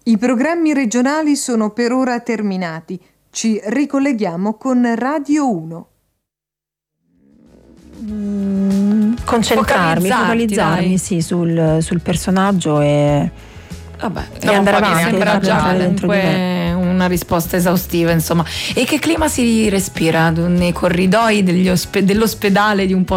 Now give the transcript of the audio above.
I programmi regionali sono per ora terminati. Ci ricolleghiamo con Radio 1. Focalizzarmi sì, sul personaggio e andare avanti. Sembra già comunque una risposta esaustiva, insomma. E che clima si respira nei corridoi dell'ospedale di un posto